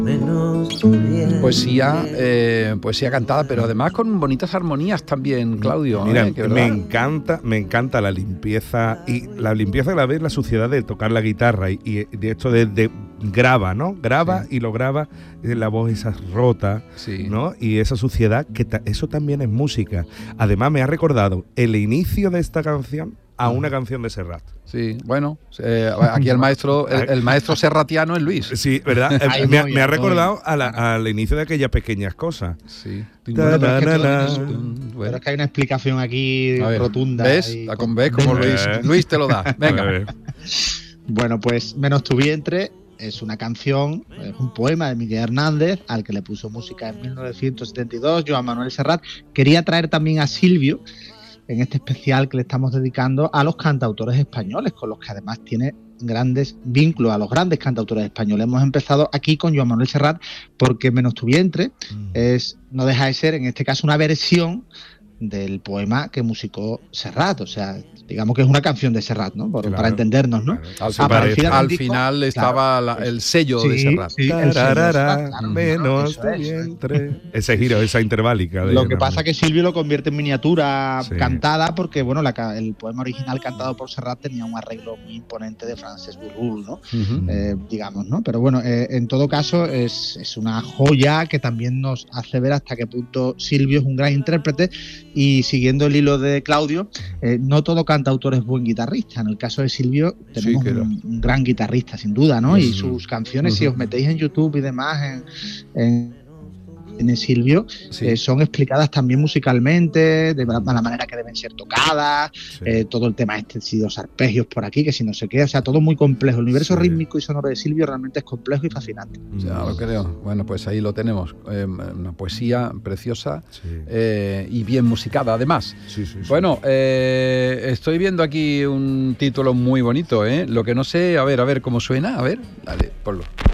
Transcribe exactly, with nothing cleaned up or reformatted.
Poesía, eh, poesía cantada, pero además con bonitas armonías también, Claudio. Mira, ¿eh? me encanta, me encanta la limpieza y la limpieza a la vez la suciedad de tocar la guitarra y, y de esto de, de graba, ¿no? Graba sí. y lo graba, la voz esa rota, sí. ¿no? Y esa suciedad, que ta, eso también es música. Además me ha recordado el inicio de esta canción a una canción de Serrat. Sí, bueno, eh, aquí el maestro el, el maestro serratiano es Luis. Sí, ¿verdad? Eh, me, me ha recordado a la, al inicio de aquellas pequeñas cosas. Sí. Bueno, pero, es que todo, pero es que hay una explicación aquí ver, rotunda. ¿Ves? Y con, ¿Ves como Luis, Luis te lo da? Venga. Bueno, pues Menos tu vientre es una canción, es un poema de Miguel Hernández, al que le puso música en mil novecientos setenta y dos, Joan Manuel Serrat. Quería traer también a Silvio en este especial que le estamos dedicando a los cantautores españoles, con los que además tiene grandes vínculos, a los grandes cantautores españoles. Hemos empezado aquí con Joan Manuel Serrat porque Menos tu vientre mm. es, no deja de ser, en este caso, una versión del poema que musicó Serrat, o sea, digamos que es una canción de Serrat, ¿no? Por, claro, para entendernos, ¿no? Claro. Al, al, final, al disco, final estaba claro, la, el sello sí, de Serrat. Sí, el sello de Serrat, claro, menos tu vientre. Ese giro, esa interválica. De Lo que pasa es que Silvio lo convierte en miniatura sí. cantada, porque bueno, la, el poema original cantado por Serrat tenía un arreglo muy imponente de Francesc Burrul, ¿no? Uh-huh. Eh, digamos, ¿no? Pero bueno, eh, en todo caso es, es una joya que también nos hace ver hasta qué punto Silvio es un gran intérprete. Y siguiendo el hilo de Claudio, eh, no todo cantautor es buen guitarrista. En el caso de Silvio tenemos sí, un, un gran guitarrista, sin duda, ¿no? Uh-huh. Y sus canciones, uh-huh. si os metéis en YouTube y demás, en, en, en Silvio, sí. eh, son explicadas también musicalmente, de la, de la manera que deben ser tocadas, sí. eh, todo el tema este, si los arpegios por aquí, que si no sé qué, o sea, todo muy complejo. El universo sí. rítmico y sonoro de Silvio realmente es complejo y fascinante. Ya lo creo. Bueno, pues ahí lo tenemos. Eh, una poesía preciosa sí. eh, y bien musicada, además. Sí, sí, sí. Bueno, eh, estoy viendo aquí un título muy bonito, ¿eh? Lo que no sé, a ver, a ver cómo suena, a ver, dale, ponlo.